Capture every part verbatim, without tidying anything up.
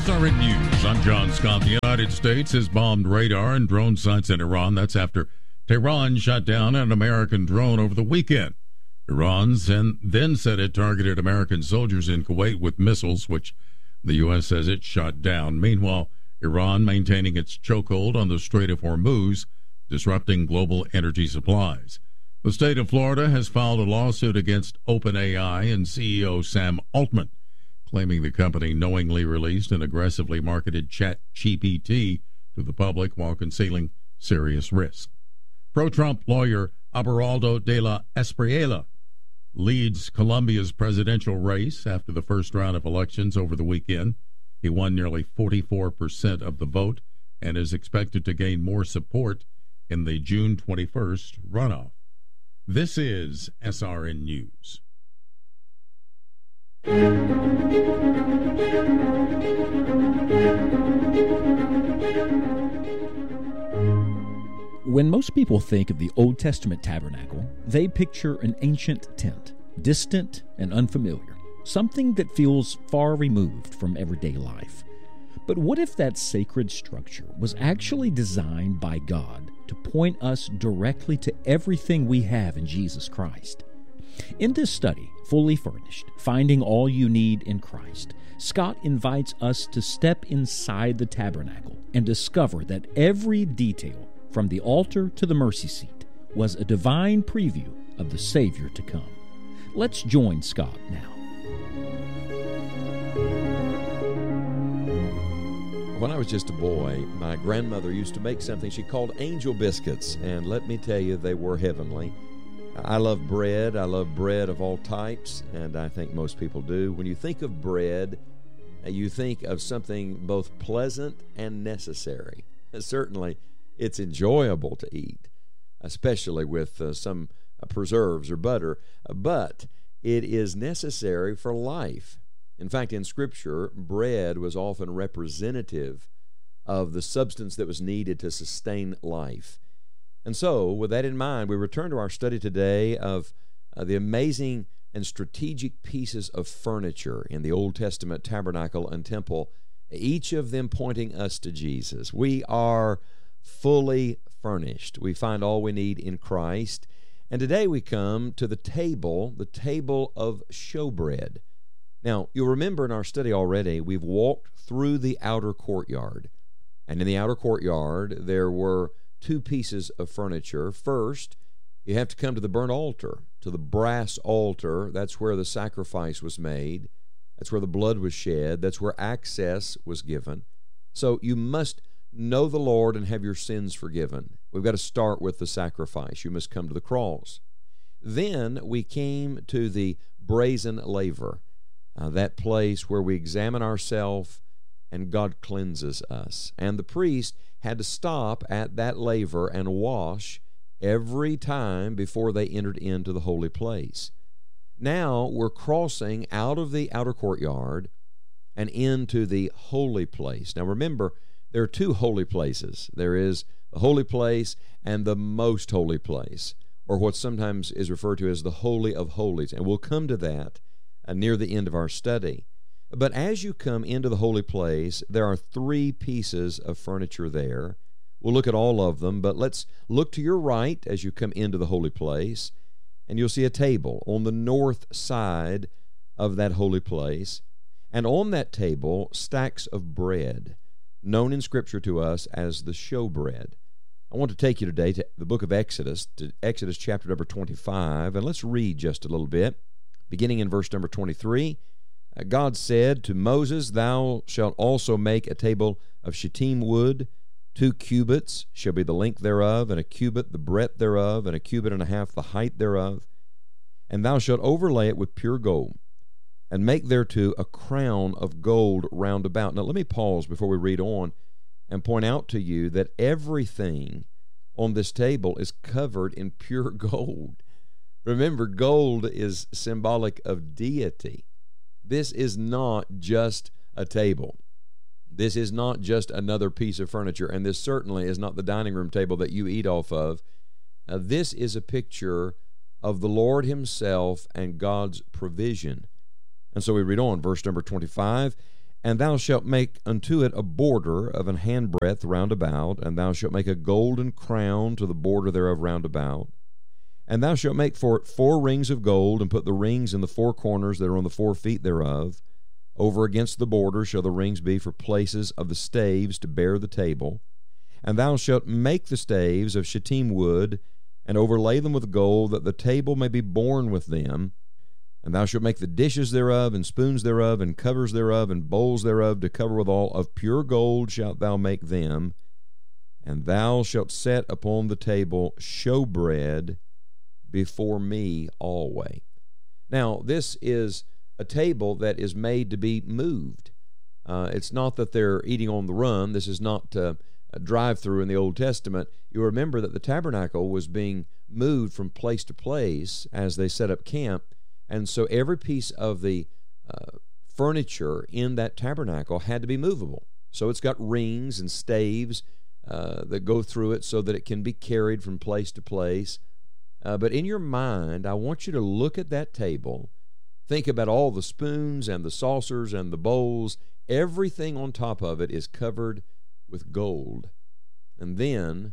S R N News. I'm John Scott. The United States has bombed radar and drone sites in Iran. That's after Tehran shot down an American drone over the weekend. Iran then said it targeted American soldiers in Kuwait with missiles, which the U S says it shot down. Meanwhile, Iran maintaining its chokehold on the Strait of Hormuz, disrupting global energy supplies. The state of Florida has filed a lawsuit against OpenAI and C E O Sam Altman, claiming the company knowingly released and aggressively marketed ChatGPT to the public while concealing serious risk. Pro-Trump lawyer Abelardo de la Espriella leads Colombia's presidential race after the first round of elections over the weekend. He won nearly forty-four percent of the vote and is expected to gain more support in the June twenty-first runoff. This is S R N News. When most people think of the Old Testament tabernacle, they picture an ancient tent, distant and unfamiliar, something that feels far removed from everyday life. But what if that sacred structure was actually designed by God to point us directly to everything we have in Jesus Christ? In this study, Fully Furnished, Finding All You Need in Christ, Scott invites us to step inside the tabernacle and discover that every detail, from the altar to the mercy seat, was a divine preview of the Savior to come. Let's join Scott now. When I was just a boy, my grandmother used to make something she called angel biscuits, and let me tell you, they were heavenly. I love bread. I love bread of all types, and I think most people do. When you think of bread, you think of something both pleasant and necessary. Certainly, it's enjoyable to eat, especially with uh, some uh, preserves or butter, but it is necessary for life. In fact, in Scripture, bread was often representative of the substance that was needed to sustain life. And so, with that in mind, we return to our study today of uh, the amazing and strategic pieces of furniture in the Old Testament tabernacle and temple, each of them pointing us to Jesus. We are fully furnished. We find all we need in Christ. And today we come to the table, the table of showbread. Now, you'll remember in our study already, we've walked through the outer courtyard. And in the outer courtyard, there were two pieces of furniture. First, you have to come to the burnt altar, to the brass altar. That's where the sacrifice was made. That's where the blood was shed. That's where access was given. So you must know the Lord and have your sins forgiven. We've got to start with the sacrifice. You must come to the cross. Then we came to the brazen laver, uh, that place where we examine ourselves and God cleanses us. And the priest had to stop at that laver and wash every time before they entered into the holy place. Now we're crossing out of the outer courtyard and into the holy place. Now remember, there are two holy places. There is the holy place and the most holy place, or what sometimes is referred to as the Holy of Holies. And we'll come to that uh, near the end of our study. But as you come into the holy place, there are three pieces of furniture there. We'll look at all of them, but let's look to your right as you come into the holy place, and you'll see a table on the north side of that holy place. And on that table, stacks of bread, known in Scripture to us as the showbread. I want to take you today to the book of Exodus, to Exodus chapter number twenty-five, and let's read just a little bit. Beginning in verse number twenty-three, God said to Moses, "Thou shalt also make a table of shittim wood. Two cubits shall be the length thereof, and a cubit the breadth thereof, and a cubit and a half the height thereof. And thou shalt overlay it with pure gold, and make thereto a crown of gold round about." Now let me pause before we read on and point out to you that everything on this table is covered in pure gold. Remember, gold is symbolic of deity. This is not just a table. This is not just another piece of furniture, and this certainly is not the dining room table that you eat off of. Uh, this is a picture of the Lord himself and God's provision. And so we read on, verse number twenty-five, And thou shalt make unto it a border of an handbreadth round about, and thou shalt make a golden crown to the border thereof round about. And thou shalt make for it four rings of gold, and put the rings in the four corners that are on the four feet thereof. Over against the border shall the rings be for places of the staves to bear the table. And thou shalt make the staves of shittim wood, and overlay them with gold, that the table may be borne with them. And thou shalt make the dishes thereof, and spoons thereof, and covers thereof, and bowls thereof, to cover withal. Of pure gold shalt thou make them. And thou shalt set upon the table showbread before me always. Now, this is a table that is made to be moved. Uh, it's not that they're eating on the run. This is not uh, a drive-through in the Old Testament. You remember that the tabernacle was being moved from place to place as they set up camp, and so every piece of the uh, furniture in that tabernacle had to be movable. So it's got rings and staves uh, that go through it so that it can be carried from place to place. Uh, but in your mind, I want you to look at that table, think about all the spoons and the saucers and the bowls. Everything on top of it is covered with gold. And then,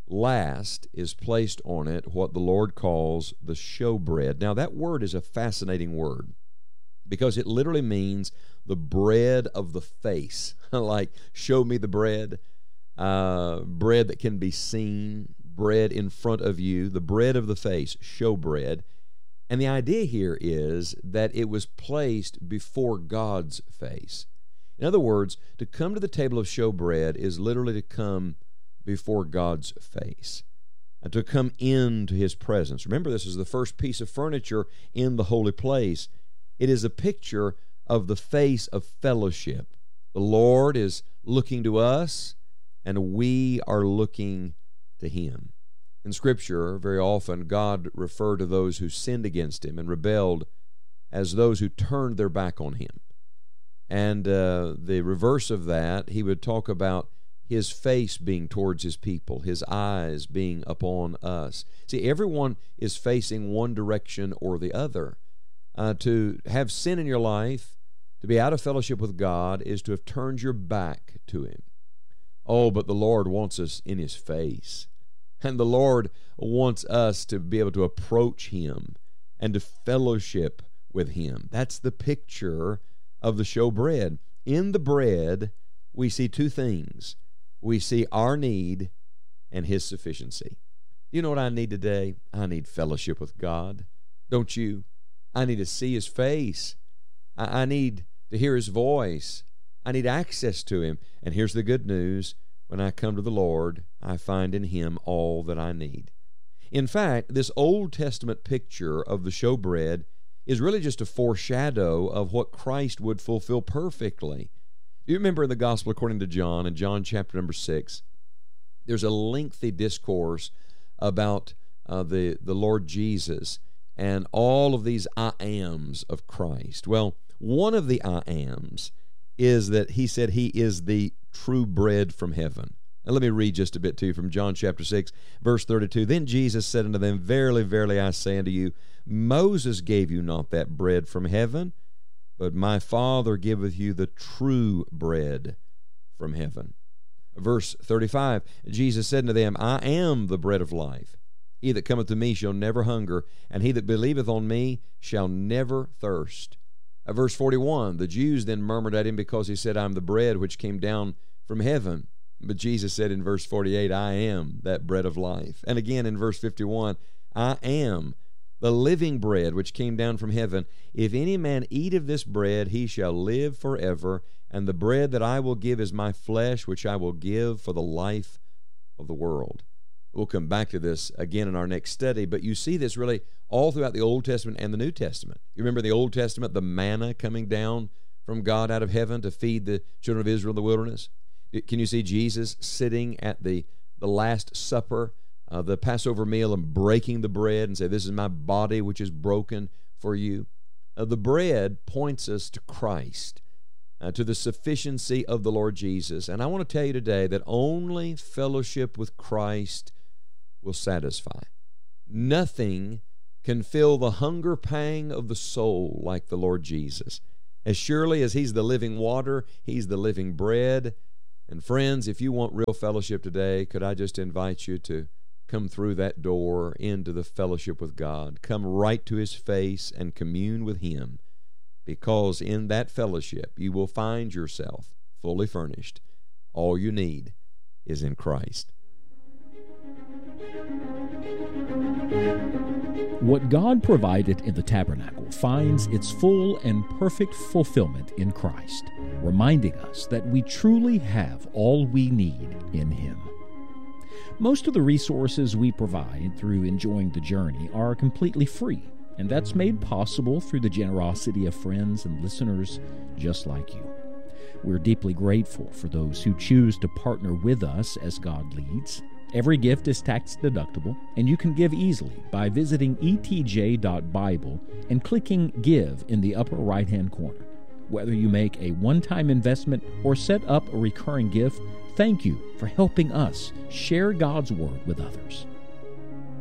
last, is placed on it what the Lord calls the showbread. Now, that word is a fascinating word because it literally means the bread of the face. Like, show me the bread, uh, bread that can be seen, bread in front of you, the bread of the face, showbread. And the idea here is that it was placed before God's face. In other words, to come to the table of showbread is literally to come before God's face, and to come into His presence. Remember, this is the first piece of furniture in the holy place. It is a picture of the face of fellowship. The Lord is looking to us, and we are looking to Him. In Scripture, very often, God referred to those who sinned against Him and rebelled as those who turned their back on Him. And uh, the reverse of that, He would talk about His face being towards His people, His eyes being upon us. See, everyone is facing one direction or the other. Uh, to have sin in your life, to be out of fellowship with God, is to have turned your back to Him. Oh, but the Lord wants us in His face. And the Lord wants us to be able to approach Him and to fellowship with Him. That's the picture of the showbread. In the bread, we see two things. We see our need and His sufficiency. You know what I need today? I need fellowship with God. Don't you? I need to see His face. I, I need to hear His voice. I need access to Him. And here's the good news. When I come to the Lord, I find in Him all that I need. In fact, this Old Testament picture of the showbread is really just a foreshadow of what Christ would fulfill perfectly. You remember in the Gospel according to John, in John chapter number six, there's a lengthy discourse about uh, the, the Lord Jesus and all of these I ams of Christ. Well, one of the I ams is that He said He is the true bread from heaven. Now let me read just a bit to you from John chapter six, verse thirty-two. Then Jesus said unto them, Verily, verily, I say unto you, Moses gave you not that bread from heaven, but my Father giveth you the true bread from heaven. Verse thirty-five, Jesus said unto them, I am the bread of life. He that cometh to me shall never hunger, and he that believeth on me shall never thirst. Uh, verse forty-one, the Jews then murmured at Him because He said, I am the bread which came down from heaven. But Jesus said in verse forty-eight, I am that bread of life. And again in verse fifty-one, I am the living bread which came down from heaven. If any man eat of this bread, he shall live forever. And the bread that I will give is my flesh, which I will give for the life of the world. We'll come back to this again in our next study, but you see this really all throughout the Old Testament and the New Testament. You remember in the Old Testament, the manna coming down from God out of heaven to feed the children of Israel in the wilderness? Can you see Jesus sitting at the, the Last Supper, uh, the Passover meal, and breaking the bread and say, this is my body which is broken for you? Uh, the bread points us to Christ, uh, to the sufficiency of the Lord Jesus. And I want to tell you today that only fellowship with Christ will satisfy. Nothing can fill the hunger pang of the soul like the Lord Jesus. As surely as He's the living water, He's the living bread. And friends, if you want real fellowship today, could I just invite you to come through that door into the fellowship with God. Come right to His face and commune with Him, because in that fellowship you will find yourself fully furnished. All you need is in Christ. What God provided in the tabernacle finds its full and perfect fulfillment in Christ, reminding us that we truly have all we need in Him. Most of the resources we provide through enjoying the journey are completely free, and that's made possible through the generosity of friends and listeners just like you. We're deeply grateful for those who choose to partner with us as God leads. Every gift is tax deductible, and you can give easily by visiting e t j dot bible and clicking Give in the upper right-hand corner. Whether you make a one-time investment or set up a recurring gift, thank you for helping us share God's Word with others.